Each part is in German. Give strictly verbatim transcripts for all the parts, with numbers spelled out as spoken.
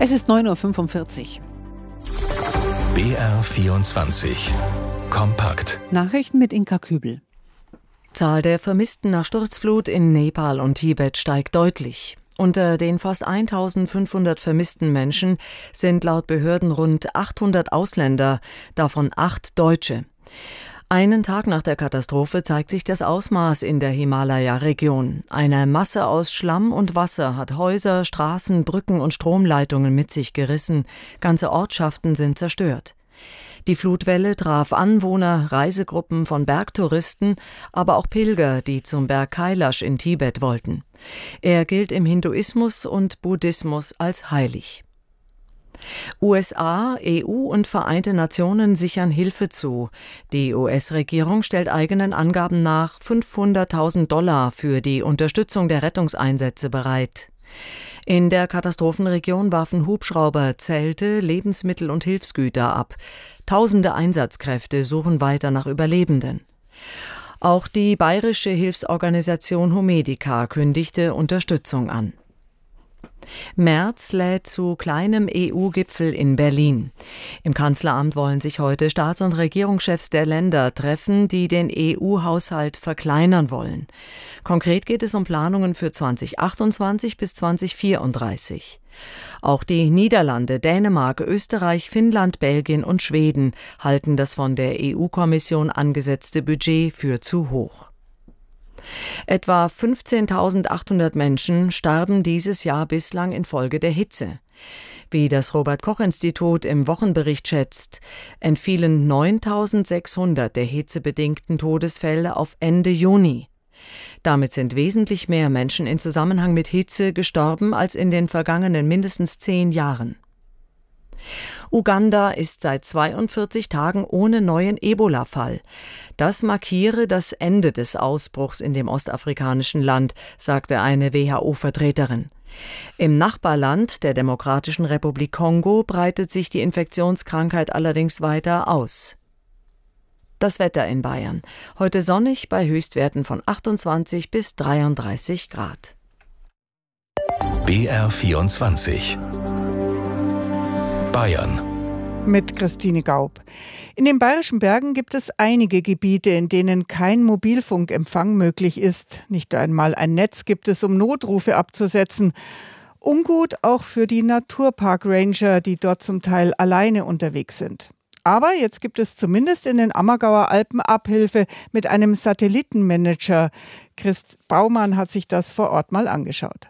Es ist neun Uhr fünfundvierzig. B R vierundzwanzig. Kompakt. Nachrichten mit Inka Kübel. Zahl der Vermissten nach Sturzflut in Nepal und Tibet steigt deutlich. Unter den fast eintausendfünfhundert vermissten Menschen sind laut Behörden rund achthundert Ausländer, davon acht Deutsche. Einen Tag nach der Katastrophe zeigt sich das Ausmaß in der Himalaya-Region. Eine Masse aus Schlamm und Wasser hat Häuser, Straßen, Brücken und Stromleitungen mit sich gerissen. Ganze Ortschaften sind zerstört. Die Flutwelle traf Anwohner, Reisegruppen von Bergtouristen, aber auch Pilger, die zum Berg Kailash in Tibet wollten. Er gilt im Hinduismus und Buddhismus als heilig. U S A, E U und Vereinte Nationen sichern Hilfe zu. Die U S-Regierung stellt eigenen Angaben nach fünfhunderttausend Dollar für die Unterstützung der Rettungseinsätze bereit. In der Katastrophenregion warfen Hubschrauber Zelte, Lebensmittel und Hilfsgüter ab. Tausende Einsatzkräfte suchen weiter nach Überlebenden. Auch die bayerische Hilfsorganisation Homedica kündigte Unterstützung an. Merz lädt zu kleinem E U-Gipfel in Berlin. Im Kanzleramt wollen sich heute Staats- und Regierungschefs der Länder treffen, die den E U-Haushalt verkleinern wollen. Konkret geht es um Planungen für zweitausendachtundzwanzig bis zweitausendvierunddreißig. Auch die Niederlande, Dänemark, Österreich, Finnland, Belgien und Schweden halten das von der E U-Kommission angesetzte Budget für zu hoch. Etwa fünfzehntausendachthundert Menschen starben dieses Jahr bislang infolge der Hitze. Wie das Robert-Koch-Institut im Wochenbericht schätzt, entfielen neuntausendsechshundert der hitzebedingten Todesfälle auf Ende Juni. Damit sind wesentlich mehr Menschen in Zusammenhang mit Hitze gestorben als in den vergangenen mindestens zehn Jahren. Uganda ist seit zweiundvierzig Tagen ohne neuen Ebola-Fall. Das markiere das Ende des Ausbruchs in dem ostafrikanischen Land, sagte eine W H O-Vertreterin. Im Nachbarland der Demokratischen Republik Kongo breitet sich die Infektionskrankheit allerdings weiter aus. Das Wetter in Bayern. Heute sonnig bei Höchstwerten von achtundzwanzig bis dreiunddreißig Grad. B R vierundzwanzig. Bayern. Mit Christine Gaub. In den Bayerischen Bergen gibt es einige Gebiete, in denen kein Mobilfunkempfang möglich ist. Nicht einmal ein Netz gibt es, um Notrufe abzusetzen. Ungut auch für die Naturpark-Ranger, die dort zum Teil alleine unterwegs sind. Aber jetzt gibt es zumindest in den Ammergauer Alpen Abhilfe mit einem Satellitenmanager. Christ Baumann hat sich das vor Ort mal angeschaut.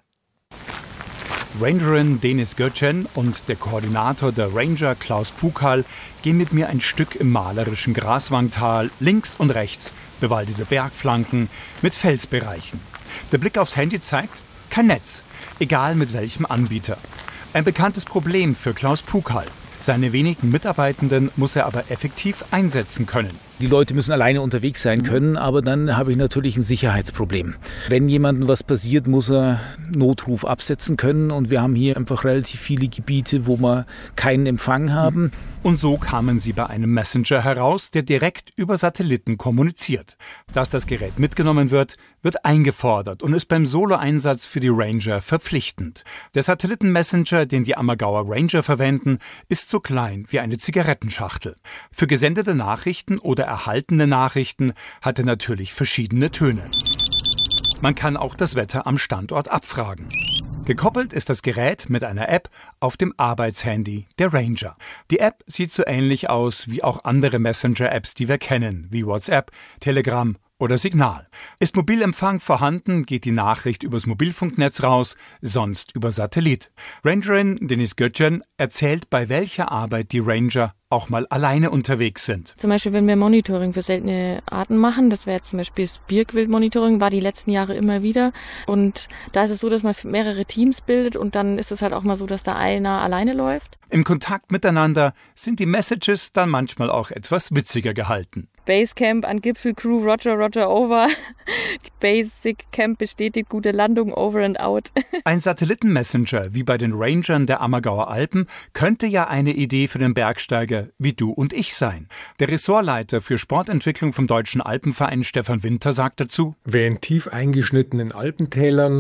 Rangerin Denis Götchen und der Koordinator der Ranger Klaus Pukal gehen mit mir ein Stück im malerischen Graswangtal, links und rechts bewaldete Bergflanken mit Felsbereichen. Der Blick aufs Handy zeigt, kein Netz, egal mit welchem Anbieter. Ein bekanntes Problem für Klaus Pukal. Seine wenigen Mitarbeitenden muss er aber effektiv einsetzen können. Die Leute müssen alleine unterwegs sein können, aber dann habe ich natürlich ein Sicherheitsproblem. Wenn jemandem was passiert, muss er Notruf absetzen können und wir haben hier einfach relativ viele Gebiete, wo wir keinen Empfang haben. Und so kamen sie bei einem Messenger heraus, der direkt über Satelliten kommuniziert. Dass das Gerät mitgenommen wird, wird eingefordert und ist beim Solo-Einsatz für die Ranger verpflichtend. Der Satellitenmessenger, den die Ammergauer Ranger verwenden, ist so klein wie eine Zigarettenschachtel. Für gesendete Nachrichten oder erhaltene Nachrichten hat er natürlich verschiedene Töne. Man kann auch das Wetter am Standort abfragen. Gekoppelt ist das Gerät mit einer App auf dem Arbeitshandy der Ranger. Die App sieht so ähnlich aus wie auch andere Messenger-Apps, die wir kennen, wie WhatsApp, Telegram oder Signal. Ist Mobilempfang vorhanden, geht die Nachricht übers Mobilfunknetz raus, sonst über Satellit. Rangerin Denis Götchen erzählt, bei welcher Arbeit die Ranger auch mal alleine unterwegs sind. Zum Beispiel, wenn wir Monitoring für seltene Arten machen, das wäre jetzt zum Beispiel das Birkwildmonitoring, war die letzten Jahre immer wieder. Und da ist es so, dass man mehrere Teams bildet und dann ist es halt auch mal so, dass da einer alleine läuft. Im Kontakt miteinander sind die Messages dann manchmal auch etwas witziger gehalten. Basecamp an Gipfelcrew, Roger, Roger, over. Die Basic Camp bestätigt gute Landung, over and out. Ein Satellitenmessenger wie bei den Rangern der Ammergauer Alpen könnte ja eine Idee für den Bergsteiger wie du und ich sein. Der Ressortleiter für Sportentwicklung vom Deutschen Alpenverein Stefan Winter sagt dazu: Wer in tief eingeschnittenen Alpentälern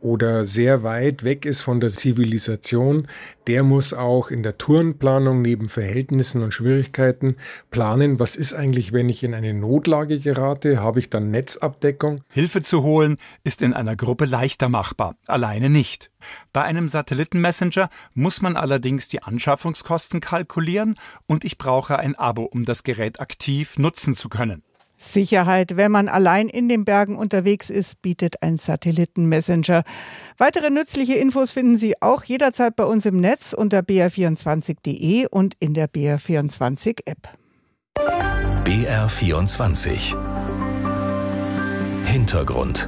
oder sehr weit weg ist von der Zivilisation, der muss auch in der Tourenplanung neben Verhältnissen und Schwierigkeiten planen, was ist eigentlich, wenn ich in eine Notlage gerate, habe ich dann Netzabdeckung? Hilfe zu holen ist in einer Gruppe leichter machbar, alleine nicht. Bei einem Satellitenmessenger muss man allerdings die Anschaffungskosten kalkulieren und ich brauche ein Abo, um das Gerät aktiv nutzen zu können. Sicherheit, wenn man allein in den Bergen unterwegs ist, bietet ein Satellitenmessenger. Weitere nützliche Infos finden Sie auch jederzeit bei uns im Netz unter b r vierundzwanzig punkt de und in der B R vierundzwanzig App. B R vierundzwanzig Hintergrund.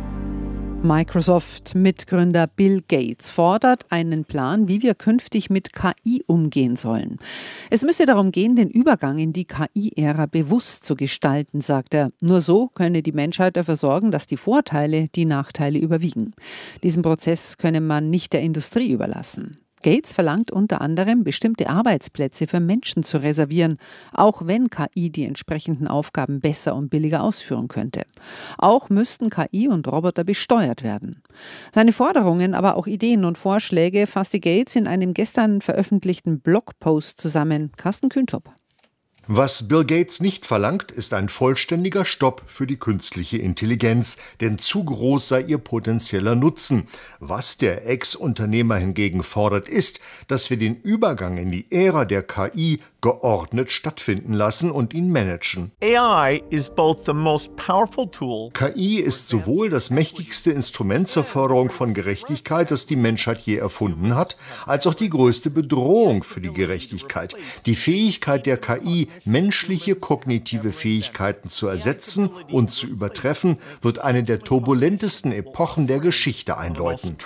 Microsoft-Mitgründer Bill Gates fordert einen Plan, wie wir künftig mit K I umgehen sollen. Es müsse darum gehen, den Übergang in die K I-Ära bewusst zu gestalten, sagt er. Nur so könne die Menschheit dafür sorgen, dass die Vorteile die Nachteile überwiegen. Diesen Prozess könne man nicht der Industrie überlassen. Gates verlangt unter anderem, bestimmte Arbeitsplätze für Menschen zu reservieren, auch wenn K I die entsprechenden Aufgaben besser und billiger ausführen könnte. Auch müssten K I und Roboter besteuert werden. Seine Forderungen, aber auch Ideen und Vorschläge fasste Gates in einem gestern veröffentlichten Blogpost zusammen. Carsten Kühntop. Was Bill Gates nicht verlangt, ist ein vollständiger Stopp für die künstliche Intelligenz, denn zu groß sei ihr potenzieller Nutzen. Was der Ex-Unternehmer hingegen fordert, ist, dass wir den Übergang in die Ära der K I geordnet stattfinden lassen und ihn managen. A I is both the most powerful tool. K I ist sowohl das mächtigste Instrument zur Förderung von Gerechtigkeit, das die Menschheit je erfunden hat, als auch die größte Bedrohung für die Gerechtigkeit. Die Fähigkeit der K I, menschliche kognitive Fähigkeiten zu ersetzen und zu übertreffen, wird eine der turbulentesten Epochen der Geschichte einläuten.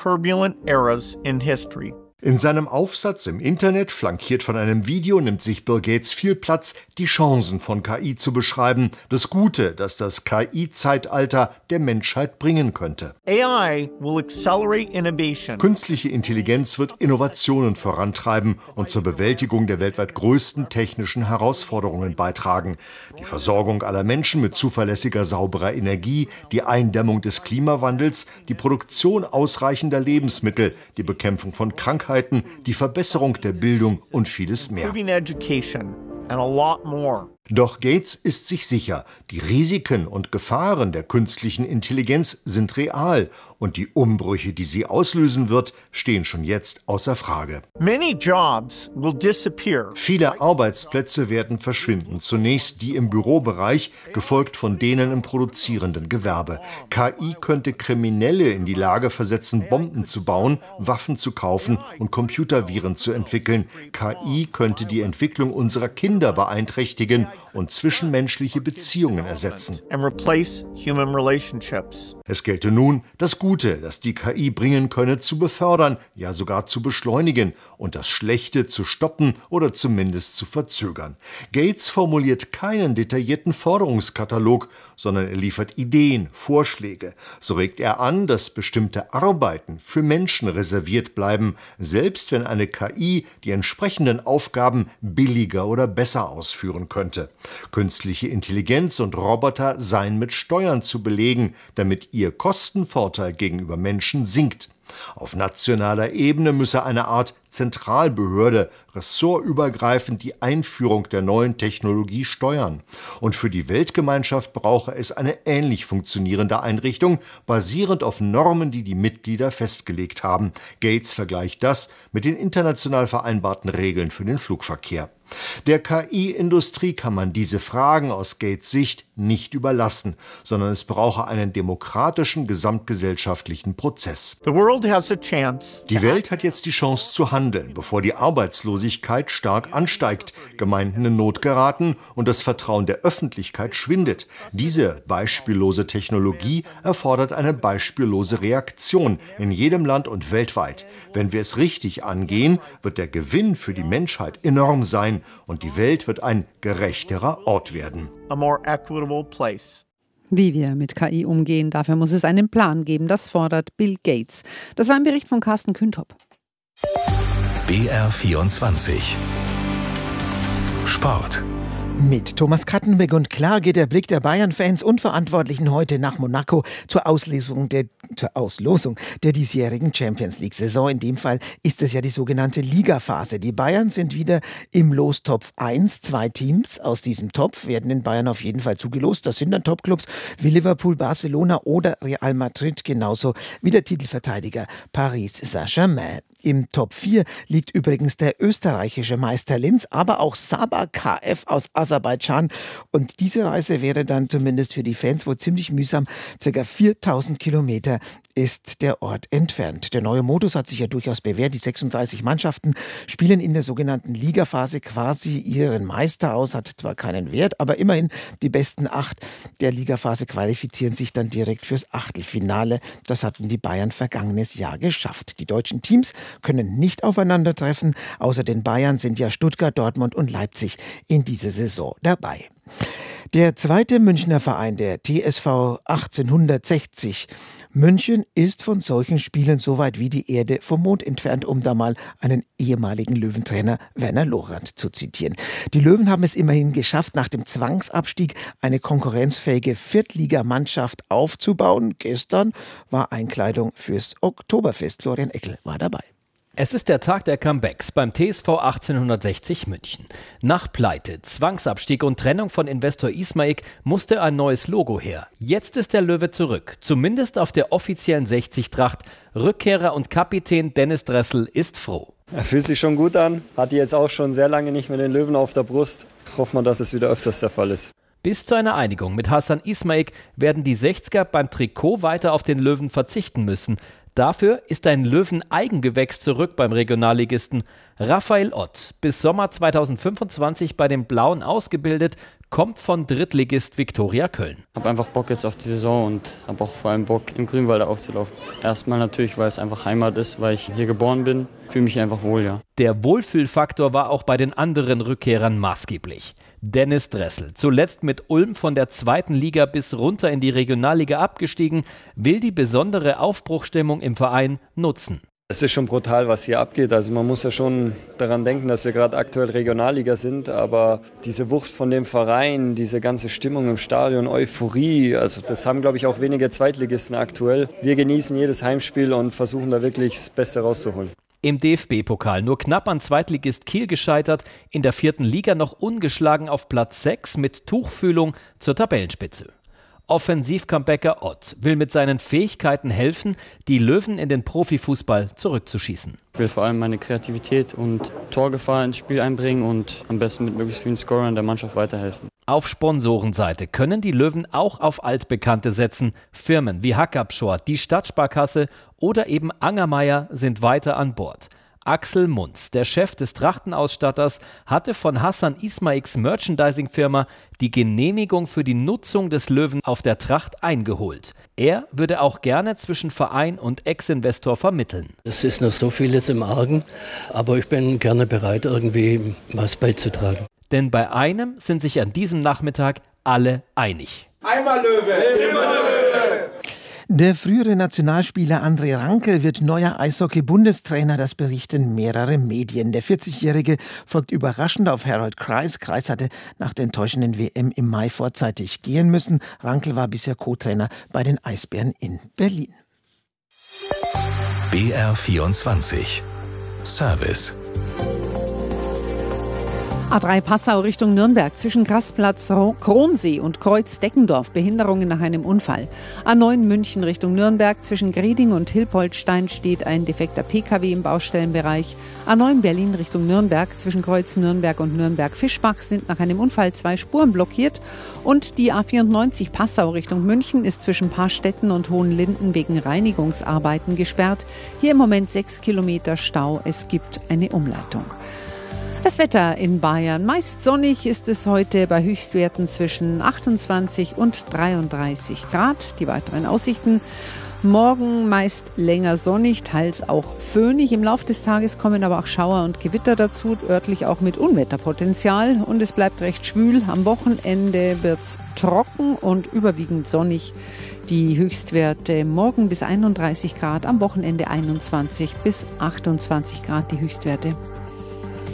In seinem Aufsatz im Internet, flankiert von einem Video, nimmt sich Bill Gates viel Platz, die Chancen von K I zu beschreiben, das Gute, das das K I-Zeitalter der Menschheit bringen könnte. A I will accelerate innovation. Künstliche Intelligenz wird Innovationen vorantreiben und zur Bewältigung der weltweit größten technischen Herausforderungen beitragen. Die Versorgung aller Menschen mit zuverlässiger, sauberer Energie, die Eindämmung des Klimawandels, die Produktion ausreichender Lebensmittel, die Bekämpfung von Krankheiten, die Verbesserung der Bildung und vieles mehr. Doch Gates ist sich sicher, die Risiken und Gefahren der künstlichen Intelligenz sind real und die Umbrüche, die sie auslösen wird, stehen schon jetzt außer Frage. Many jobs will disappear. Viele Arbeitsplätze werden verschwinden, zunächst die im Bürobereich, gefolgt von denen im produzierenden Gewerbe. K I könnte Kriminelle in die Lage versetzen, Bomben zu bauen, Waffen zu kaufen und Computerviren zu entwickeln. K I könnte die Entwicklung unserer Kinder beeinträchtigen und zwischenmenschliche Beziehungen ersetzen. Es gelte nun, das Gute, das die K I bringen könne, zu befördern, ja sogar zu beschleunigen und das Schlechte zu stoppen oder zumindest zu verzögern. Gates formuliert keinen detaillierten Forderungskatalog, sondern er liefert Ideen, Vorschläge. So regt er an, dass bestimmte Arbeiten für Menschen reserviert bleiben, selbst wenn eine K I die entsprechenden Aufgaben billiger oder besser ausführen könnte. Künstliche Intelligenz und Roboter seien mit Steuern zu belegen, damit ihr Kostenvorteil gegenüber Menschen sinkt. Auf nationaler Ebene müsse eine Art Zentralbehörde ressortübergreifend die Einführung der neuen Technologie steuern. Und für die Weltgemeinschaft brauche es eine ähnlich funktionierende Einrichtung, basierend auf Normen, die die Mitglieder festgelegt haben. Gates vergleicht das mit den international vereinbarten Regeln für den Flugverkehr. Der K I-Industrie kann man diese Fragen aus Gates Sicht nicht überlassen, sondern es brauche einen demokratischen, gesamtgesellschaftlichen Prozess. The world has a chance. Die Welt hat jetzt die Chance zu handeln, bevor die Arbeitslosigkeit stark ansteigt, Gemeinden in Not geraten und das Vertrauen der Öffentlichkeit schwindet. Diese beispiellose Technologie erfordert eine beispiellose Reaktion in jedem Land und weltweit. Wenn wir es richtig angehen, wird der Gewinn für die Menschheit enorm sein und die Welt wird ein gerechterer Ort werden. A more equitable place. Wie wir mit K I umgehen, dafür muss es einen Plan geben, das fordert Bill Gates. Das war ein Bericht von Carsten Kühntop. B R vierundzwanzig Sport. Mit Thomas Kattenbeck und klar geht der Blick der Bayern-Fans und Verantwortlichen heute nach Monaco zur Auslosung der zur Auslosung der diesjährigen Champions League-Saison. In dem Fall ist es ja die sogenannte Ligaphase. Die Bayern sind wieder im Lostopf eins. Zwei Teams aus diesem Topf werden in Bayern auf jeden Fall zugelost. Das sind dann Topclubs wie Liverpool, Barcelona oder Real Madrid, genauso wie der Titelverteidiger Paris Saint-Germain. Im Top vier liegt übrigens der österreichische Meister Linz, aber auch Sabah K F aus Aserbaidschan. Und diese Reise wäre dann zumindest für die Fans wohl ziemlich mühsam. Circa viertausend Kilometer ist der Ort entfernt. Der neue Modus hat sich ja durchaus bewährt. Die sechsunddreißig Mannschaften spielen in der sogenannten Ligaphase quasi ihren Meister aus. Hat zwar keinen Wert, aber immerhin die besten acht der Ligaphase qualifizieren sich dann direkt fürs Achtelfinale. Das hatten die Bayern vergangenes Jahr geschafft. Die deutschen Teams können nicht aufeinandertreffen. Außer den Bayern sind ja Stuttgart, Dortmund und Leipzig in dieser Saison dabei. Der zweite Münchner Verein, der T S V achtzehnhundertsechzig München, ist von solchen Spielen so weit wie die Erde vom Mond entfernt, um da mal einen ehemaligen Löwentrainer Werner Lorand zu zitieren. Die Löwen haben es immerhin geschafft, nach dem Zwangsabstieg eine konkurrenzfähige Viertligamannschaft aufzubauen. Gestern war Einkleidung fürs Oktoberfest. Florian Eckel war dabei. Es ist der Tag der Comebacks beim T S V achtzehnhundertsechzig München. Nach Pleite, Zwangsabstieg und Trennung von Investor Ismaik musste ein neues Logo her. Jetzt ist der Löwe zurück, zumindest auf der offiziellen sechzig-Tracht. Rückkehrer und Kapitän Dennis Dressel ist froh. Er fühlt sich schon gut an, hatte jetzt auch schon sehr lange nicht mehr den Löwen auf der Brust. Hoffen wir, dass es wieder öfters der Fall ist. Bis zu einer Einigung mit Hassan Ismaik werden die sechziger beim Trikot weiter auf den Löwen verzichten müssen. Dafür ist ein Löwen-Eigengewächs zurück beim Regionalligisten. Raphael Ott, bis Sommer zweitausendfünfundzwanzig bei den Blauen ausgebildet, kommt von Drittligist Viktoria Köln. Ich habe einfach Bock jetzt auf die Saison und habe auch vor allem Bock, im Grünwalder aufzulaufen. Erstmal natürlich, weil es einfach Heimat ist, weil ich hier geboren bin. Fühle mich einfach wohl, ja. Der Wohlfühlfaktor war auch bei den anderen Rückkehrern maßgeblich. Dennis Dressel, zuletzt mit Ulm von der zweiten Liga bis runter in die Regionalliga abgestiegen, will die besondere Aufbruchstimmung im Verein nutzen. Es ist schon brutal, was hier abgeht. Also man muss ja schon daran denken, dass wir gerade aktuell Regionalliga sind. Aber diese Wucht von dem Verein, diese ganze Stimmung im Stadion, Euphorie, also das haben, glaube ich, auch wenige Zweitligisten aktuell. Wir genießen jedes Heimspiel und versuchen da wirklich das Beste rauszuholen. Im D F B-Pokal nur knapp an Zweitligist Kiel gescheitert, in der vierten Liga noch ungeschlagen auf Platz sechs mit Tuchfühlung zur Tabellenspitze. Offensiv-Comebacker Ott will mit seinen Fähigkeiten helfen, die Löwen in den Profifußball zurückzuschießen. Ich will vor allem meine Kreativität und Torgefahr ins Spiel einbringen und am besten mit möglichst vielen Scorern der Mannschaft weiterhelfen. Auf Sponsorenseite können die Löwen auch auf Altbekannte setzen. Firmen wie Hackabschor, die Stadtsparkasse oder eben Angermeier sind weiter an Bord. Axel Munz, der Chef des Trachtenausstatters, hatte von Hassan Ismaiks Merchandising-Firma die Genehmigung für die Nutzung des Löwen auf der Tracht eingeholt. Er würde auch gerne zwischen Verein und Ex-Investor vermitteln. Es ist noch so vieles im Argen, aber ich bin gerne bereit, irgendwie was beizutragen. Denn bei einem sind sich an diesem Nachmittag alle einig. Einmal Löwe, immer Löwe! Der frühere Nationalspieler André Rankel wird neuer Eishockey-Bundestrainer, das berichten mehrere Medien. Der vierzigjährige folgt überraschend auf Harold Kreis. Kreis hatte nach der enttäuschenden W M im Mai vorzeitig gehen müssen. Rankel war bisher Co-Trainer bei den Eisbären in Berlin. B R vierundzwanzig Service. A drei Passau Richtung Nürnberg zwischen Grasplatz Kronsee und Kreuz Deckendorf, Behinderungen nach einem Unfall. A neun München Richtung Nürnberg zwischen Greding und Hilpoltstein steht ein defekter P K W im Baustellenbereich. A neun Berlin Richtung Nürnberg zwischen Kreuz Nürnberg und Nürnberg-Fischbach sind nach einem Unfall zwei Spuren blockiert. Und die A vierundneunzig Passau Richtung München ist zwischen Paarstetten und Hohenlinden wegen Reinigungsarbeiten gesperrt. Hier im Moment sechs Kilometer Stau. Es gibt eine Umleitung. Das Wetter in Bayern. Meist sonnig ist es heute bei Höchstwerten zwischen achtundzwanzig und dreiunddreißig Grad. Die weiteren Aussichten. Morgen meist länger sonnig, teils auch föhnig. Im Laufe des Tages kommen aber auch Schauer und Gewitter dazu, örtlich auch mit Unwetterpotenzial. Und es bleibt recht schwül. Am Wochenende wird es trocken und überwiegend sonnig. Die Höchstwerte morgen bis einunddreißig Grad, am Wochenende einundzwanzig bis achtundzwanzig Grad die Höchstwerte.